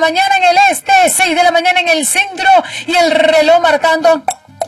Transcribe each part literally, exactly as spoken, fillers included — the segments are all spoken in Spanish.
mañana en el este, seis de la mañana en el centro y el reloj marcando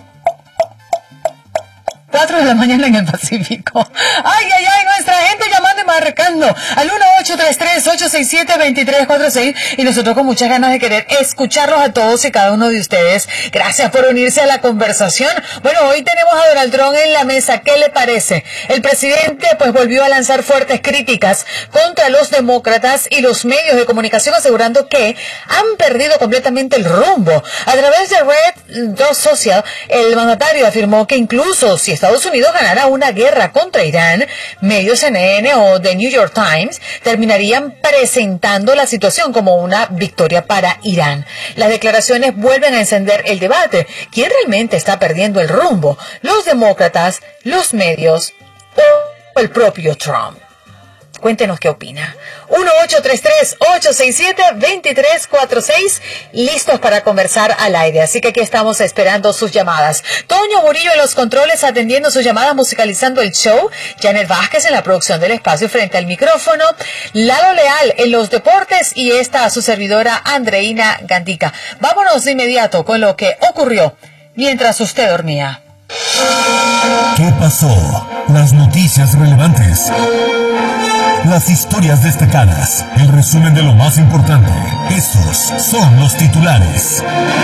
cuatro de la mañana en el Pacífico. Ay, ay, ay, nuestra gente llamando y marcando al uno ocho tres tres, ocho seis siete, dos tres cuatro seis y nosotros con muchas ganas de querer escucharlos a todos y cada uno de ustedes. Gracias por unirse a la conversación. Bueno, hoy tenemos a Donald Trump en la mesa. ¿Qué le parece? El presidente pues volvió a lanzar fuertes críticas contra los demócratas y los medios de comunicación, asegurando que han perdido completamente el rumbo. A través de Red dos Social, el mandatario afirmó que incluso si Estados Unidos ganara una guerra contra Irán, medios C N N o The New York Times terminarían presentando la situación como una victoria para Irán. Las declaraciones vuelven a encender el debate. ¿Quién realmente está perdiendo el rumbo? ¿Los demócratas, los medios o el propio Trump? Cuéntenos qué opina. uno ocho tres tres, ocho seis siete, dos tres cuatro seis, listos para conversar al aire. Así que aquí estamos esperando sus llamadas. Toño Murillo en los controles atendiendo sus llamadas, musicalizando el show. Janet Vázquez en la producción del espacio frente al micrófono. Lalo Leal en los deportes y esta su servidora Andreina Gandica. Vámonos de inmediato con lo que ocurrió mientras usted dormía. ¿Qué pasó? Las noticias relevantes. Las historias destacadas, el resumen de lo más importante. Estos son los titulares.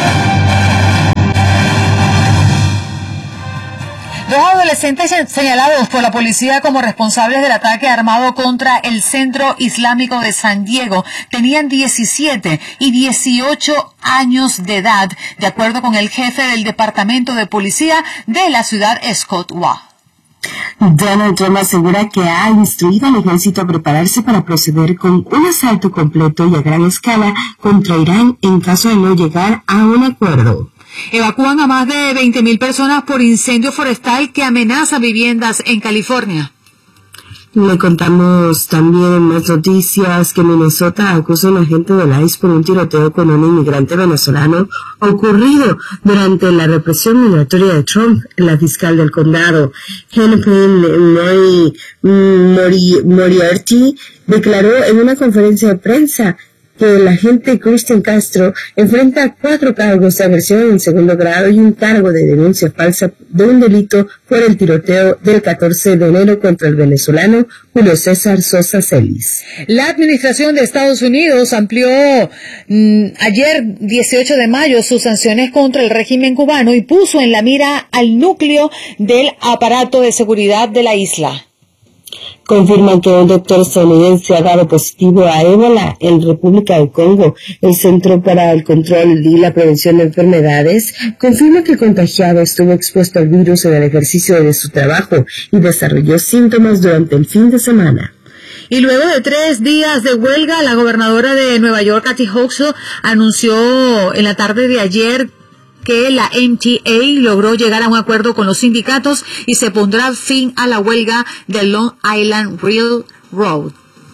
Dos adolescentes señalados por la policía como responsables del ataque armado contra el Centro Islámico de San Diego tenían diecisiete y dieciocho años de edad, de acuerdo con el jefe del Departamento de Policía de la ciudad, Scott Waugh. Donald Trump asegura que ha instruido al ejército a prepararse para proceder con un asalto completo y a gran escala contra Irán en caso de no llegar a un acuerdo. Evacúan a más de veinte mil personas por incendio forestal que amenaza viviendas en California. Le contamos también más noticias que Minnesota acusa a un agente del I C E por un tiroteo con un inmigrante venezolano ocurrido durante la represión migratoria de Trump. La fiscal del condado, Hennepin Mori, Moriarty, declaró en una conferencia de prensa que el agente Cristian Castro enfrenta cuatro cargos de agresión en segundo grado y un cargo de denuncia falsa de un delito por el tiroteo del catorce de enero contra el venezolano Julio César Sosa Celis. La administración de Estados Unidos amplió mmm, ayer dieciocho de mayo sus sanciones contra el régimen cubano y puso en la mira al núcleo del aparato de seguridad de la isla. Confirman que un doctor estadounidense ha dado positivo a ébola en República del Congo. El Centro para el Control y la Prevención de Enfermedades confirma que el contagiado estuvo expuesto al virus en el ejercicio de su trabajo y desarrolló síntomas durante el fin de semana. Y luego de tres días de huelga, la gobernadora de Nueva York, Kathy Hochul, anunció en la tarde de ayer que la M T A logró llegar a un acuerdo con los sindicatos y se pondrá fin a la huelga del Long Island Railroad.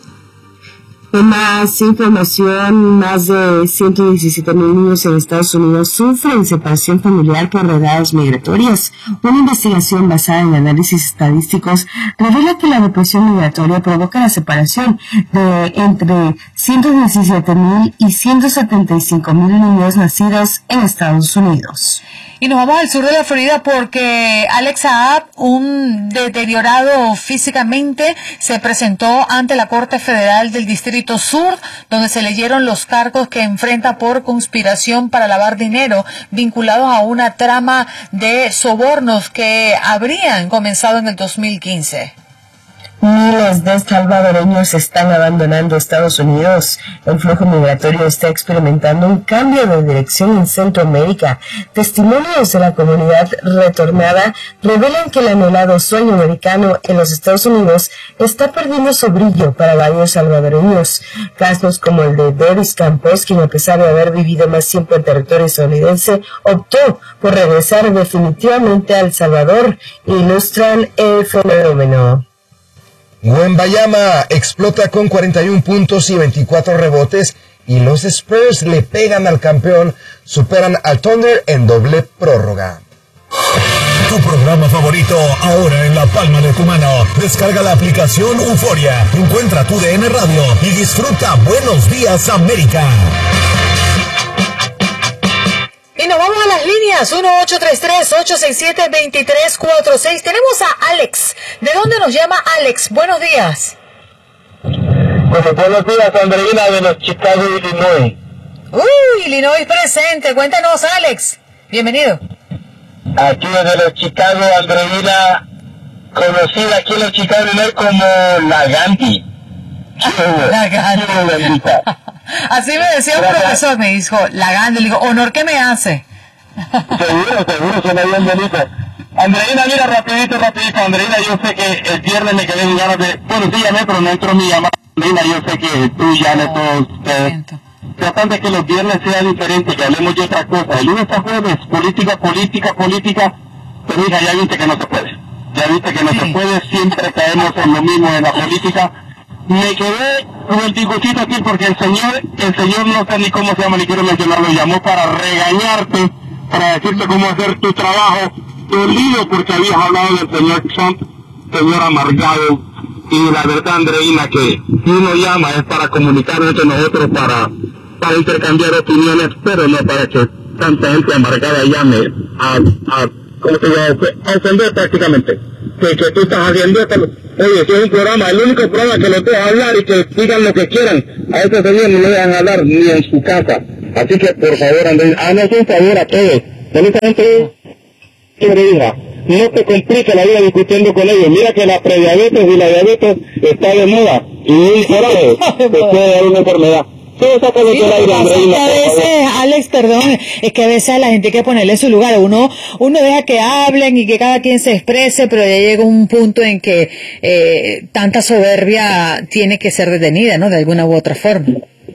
Más información, más de ciento diecisiete mil niños en Estados Unidos sufren separación familiar por redadas migratorias. Una investigación basada en análisis estadísticos revela que la represión migratoria provoca la separación de entre ciento diecisiete mil y ciento setenta y cinco mil niños nacidos en Estados Unidos. Y nos vamos al sur de la Florida porque Alex Saab, un deteriorado físicamente, se presentó ante la Corte Federal del Distrito Sur, donde se leyeron los cargos que enfrenta por conspiración para lavar dinero vinculados a una trama de sobornos que habrían comenzado en el dos mil quince. Miles de salvadoreños están abandonando Estados Unidos. El flujo migratorio está experimentando un cambio de dirección en Centroamérica. Testimonios de la comunidad retornada revelan que el anhelado sueño americano en los Estados Unidos está perdiendo su brillo para varios salvadoreños. Casos como el de Doris Campos, quien a pesar de haber vivido más tiempo en territorio estadounidense, optó por regresar definitivamente a El Salvador, ilustran el fenómeno. Wembanyama explota con cuarenta y uno puntos y veinticuatro rebotes y los Spurs le pegan al campeón, superan al Thunder en doble prórroga. Tu programa favorito ahora en la palma de tu mano. Descarga la aplicación Euforia, encuentra tu D N Radio y disfruta Buenos Días América. las líneas uno ocho tres tres, ocho seis siete, dos tres cuatro seis. Tenemos a Alex. ¿De dónde nos llama Alex? Buenos días. Pues buenos días, Andreina, de los Chicago, Illinois. Uy, Illinois presente. Cuéntanos, Alex. Bienvenido. Aquí desde los Chicago, Andreina, conocida aquí en los Chicago, Illinois como la Gandhi. La Gandhi. Así me decía un profesor, me dijo, la Gandhi. Le digo, honor que me hace. Seguro, seguro, suena bien bonito. Andreina, mira, rapidito, rapidito, Andreina, yo sé que el viernes me quedé en ganas de... Bueno, sí llamé, pero no entró mi llamada. Andreina, yo sé que tú ya le todos ustedes. Tratan de que los viernes sean diferentes, que hablemos de otra cosa. El lunes a jueves, política, política, política. Pero mira, ya viste que no se puede. Ya viste que no sí. se puede, siempre caemos en lo mismo en la política. Me quedé con el disgustito aquí porque el señor, el señor no sé ni cómo se llama, ni quiero mencionarlo, llamó para regañarte, para decirte cómo hacer tu trabajo. Dolido porque habías hablado del señor Trump, señor amargado, y la verdad, Andreina, que si uno llama es para comunicar entre nosotros, para, para intercambiar opiniones, pero no para que tanta gente amargada llame a, a ¿cómo se llama? A ofender prácticamente. Que, que tú estás haciendo esto, oye, si es un programa, el único programa que lo deja hablar y que digan lo que quieran, a ese señor no le dejan hablar ni en su casa. Así que, por favor, Andreina, haznos un favor a todos. Honestamente, hija, no te compliques la vida discutiendo con ellos. Mira que la prediabetes y la diabetes está de moda y un coraje te puede dar una enfermedad. Sí, sácalo sí, del aire, Andreina, a veces, Alex, perdón, es que a veces a la gente hay que ponerle en su lugar. Uno, uno deja que hablen y que cada quien se exprese, pero ya llega un punto en que eh, tanta soberbia tiene que ser detenida, ¿no? De alguna u otra forma.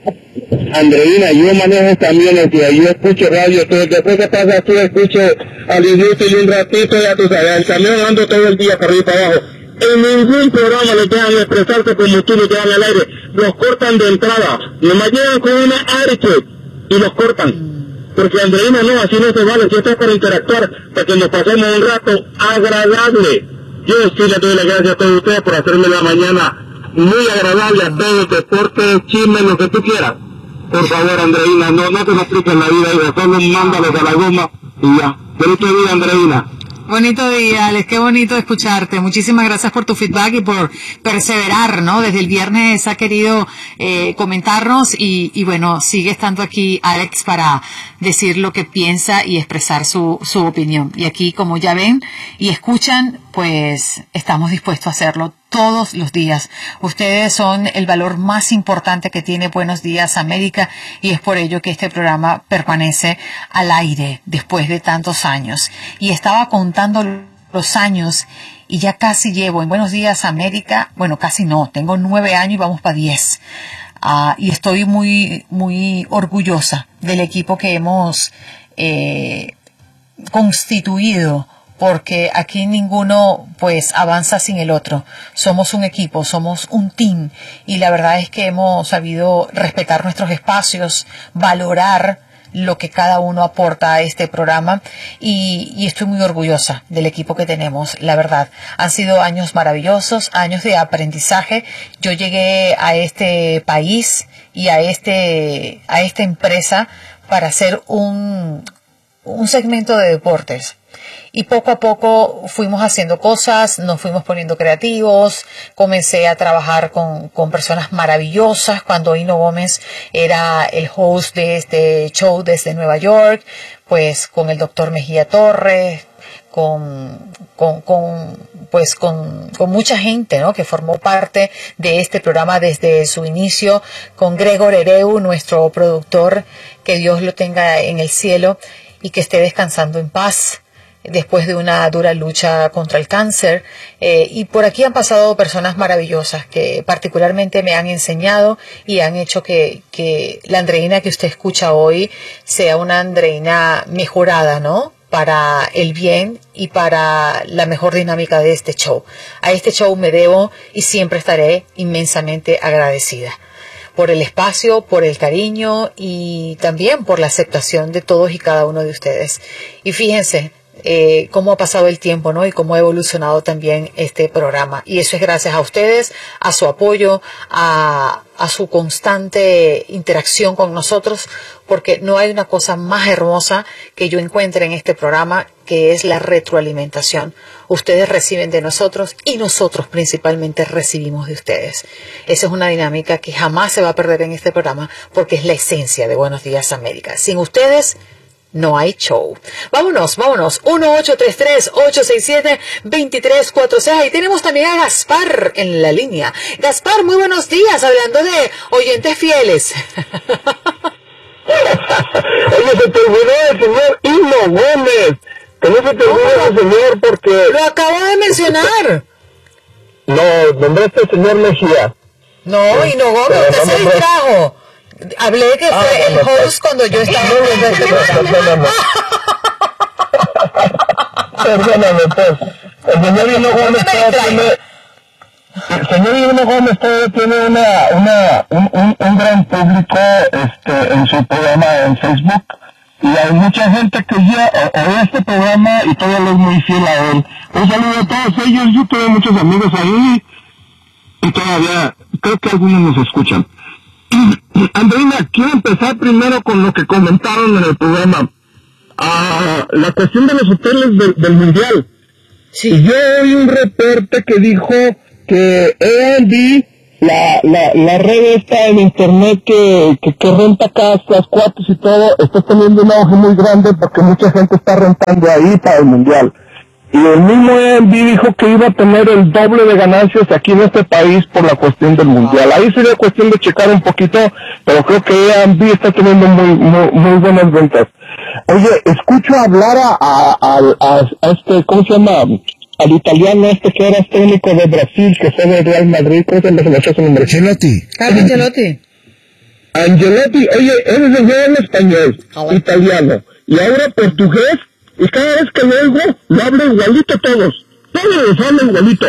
Andreina, yo manejo camiones, yo escucho radio, todo, después que pasa tú escucho al inútil y un ratito, ya tú sabes, el camión ando todo el día para arriba y para abajo. En ningún programa les dejan expresarse como tú, los dejan al aire, los cortan de entrada, nomás llegan con una attitude y los cortan. Porque Andreina, no, así no se vale, si estás para interactuar, para que nos pasemos un rato agradable. Yo sí les doy las gracias a todos ustedes por hacerme la mañana muy agradable, a todos, deportes, chismes, lo que tú quieras. Por favor, Andreina, no, no te compliques la vida, hija, solo mándalos a la goma y ya. Bonito día, Andreina. Bonito día, Alex, qué bonito escucharte. Muchísimas gracias por tu feedback y por perseverar, ¿no? Desde el viernes ha querido eh, comentarnos y, y bueno, sigue estando aquí Alex para decir lo que piensa y expresar su, su opinión. Y aquí, como ya ven y escuchan, pues estamos dispuestos a hacerlo todos los días. Ustedes son el valor más importante que tiene Buenos Días América y es por ello que este programa permanece al aire después de tantos años. Y estaba contando los años y ya casi llevo en Buenos Días América, bueno, casi no, tengo nueve años y vamos para diez. Uh, y estoy muy, muy orgullosa del equipo que hemos eh, constituido, porque aquí ninguno pues avanza sin el otro. Somos un equipo, somos un team y la verdad es que hemos sabido respetar nuestros espacios, valorar lo que cada uno aporta a este programa y, y estoy muy orgullosa del equipo que tenemos, la verdad. Han sido años maravillosos, años de aprendizaje. Yo llegué a este país y a este a esta empresa para hacer un, un segmento de deportes. Y poco a poco fuimos haciendo cosas, nos fuimos poniendo creativos, comencé a trabajar con, con personas maravillosas cuando Hino Gómez era el host de este show desde Nueva York, pues con el doctor Mejía Torres, con, con, con pues con, con mucha gente, ¿no? Que formó parte de este programa desde su inicio, con Gregor Ereu, nuestro productor, que Dios lo tenga en el cielo y que esté descansando en paz después de una dura lucha contra el cáncer. Eh, y por aquí han pasado personas maravillosas que particularmente me han enseñado y han hecho que, que la Andreina que usted escucha hoy sea una Andreina mejorada, ¿no? Para el bien y para la mejor dinámica de este show. A este show me debo y siempre estaré inmensamente agradecida por el espacio, por el cariño y también por la aceptación de todos y cada uno de ustedes. Y fíjense, eh, cómo ha pasado el tiempo, ¿no? Y cómo ha evolucionado también este programa. Y eso es gracias a ustedes, a su apoyo, a, a su constante interacción con nosotros, porque no hay una cosa más hermosa que yo encuentre en este programa, que es la retroalimentación. Ustedes reciben de nosotros y nosotros principalmente recibimos de ustedes. Esa es una dinámica que jamás se va a perder en este programa, porque es la esencia de Buenos Días América. Sin ustedes no hay show. Vámonos, vámonos. uno ocho tres tres, ocho seis siete, dos tres cuatro seis. Ahí tenemos también a Gaspar en la línea. Gaspar, muy buenos días, hablando de oyentes fieles. Oye, se te olvidó el señor Hino Gómez. Que no se te olvide el señor porque... Lo acabo de mencionar. No, nombraste al señor Mejía. No, Hino Gómez, usted se distrajo. Hablé que Ah, fue el bueno, host cuando yo estaba... No, no, no, perdóname. Perdóname, pues. El señor Hino Gómez todavía tiene... El señor Hino Gómez todavía tiene una, una, un, un, un gran público este, en su programa en Facebook. Y hay mucha gente que ya oye este programa y todavía es muy fiel a él. Un saludo a todos ellos. Yo tengo muchos amigos ahí y todavía creo que algunos nos escuchan. Andreina, quiero empezar primero con lo que comentaron en el programa. Ah, la cuestión de los hoteles de, del Mundial. Sí. Yo oí un reporte que dijo que Airbnb, la, la, la red esta en internet que, que, que renta casas, cuartos y todo, está teniendo un auge muy grande porque mucha gente está rentando ahí para el Mundial. Y el mismo Airbnb dijo que iba a tener el doble de ganancias aquí en este país por la cuestión del Mundial. Ahí sería cuestión de checar un poquito, pero creo que Airbnb está teniendo muy, muy, muy buenas ventas. Oye, escucho hablar a, a, a, a, a este, ¿cómo se llama? Al italiano este que era técnico de Brasil, que fue de Real Madrid, ¿cómo se llama su nombre? Ancelotti. Carlo Ancelotti. Angelotti, oye, él enseñó en español, Ah, bueno. italiano, y ahora portugués, y cada vez que lo oigo, lo hablo igualito todos. Todos los hablan igualito.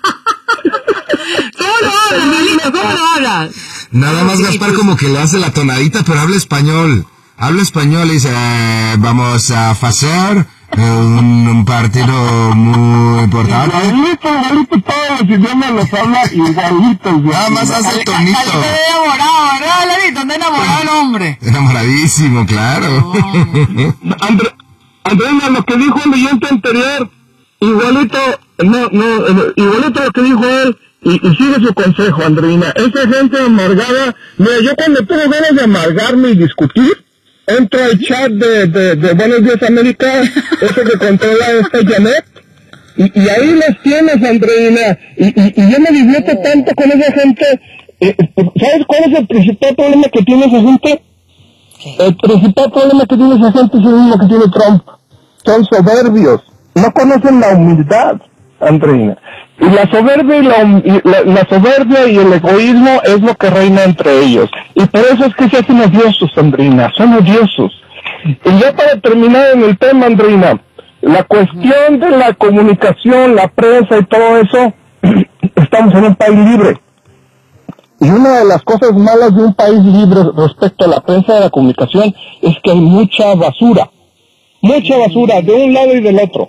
¿Cómo lo hablas, Melito? ¿Cómo lo hablas? Nada más Gaspar como que le hace la tonadita, pero habla español. Habla español y dice, eh, vamos a hacer eh, un, un partido muy importante. Igualito, igualito, todos los idiomas los habla igualitos. Nada más hace el tonito. Está enamorado, ¿verdad, Lalito? Está enamorado el hombre. Enamoradísimo, claro. Andre, Andreina, lo que dijo el oyente anterior, igualito, no, no, eh, igualito lo que dijo él, y, y sigue su consejo, Andreina. Esa gente amargada, mira, yo cuando tengo ganas de amargarme y discutir, entro al chat de, de, de Buenos Días América, ese que controla esta Janet, y, y ahí los tienes, Andreina, y, y, y yo me divierto tanto con esa gente. Eh, ¿Sabes cuál es el principal problema que tiene esa gente? El principal problema que tiene esa gente es el mismo que tiene Trump. Son soberbios. No conocen la humildad, Andreina. Y la soberbia y la, y la, la soberbia y el egoísmo es lo que reina entre ellos. Y por eso es que se hacen odiosos, Andreina. Son odiosos. Y ya para terminar en el tema, Andreina, la cuestión de la comunicación, la prensa y todo eso, estamos en un país libre. Y una de las cosas malas de un país libre respecto a la prensa de la comunicación es que hay mucha basura. Mucha basura de un lado y del otro.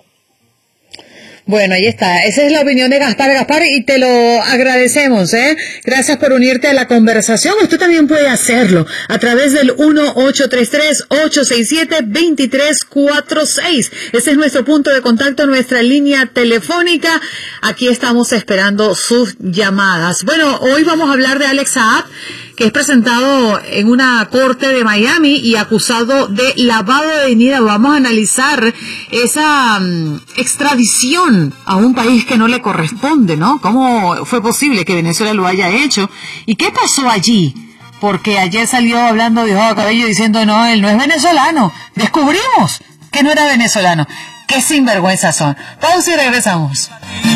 Bueno, ahí está. Esa es la opinión de Gaspar. Gaspar, y te lo agradecemos, ¿eh? Gracias por unirte a la conversación. Usted también puede hacerlo a través del uno ocho tres tres, ocho seis siete, dos tres cuatro seis. Ese es nuestro punto de contacto, nuestra línea telefónica. Aquí estamos esperando sus llamadas. Bueno, hoy vamos a hablar de Alex Saab, que es presentado en una corte de Miami y acusado de lavado de dinero. Vamos a analizar esa um, extradición a un país que no le corresponde, ¿no? ¿Cómo fue posible que Venezuela lo haya hecho? ¿Y qué pasó allí? Porque ayer salió hablando de Ojo Cabello diciendo, no, él no es venezolano. Descubrimos que no era venezolano. Qué sinvergüenzas son. Pausa y regresamos.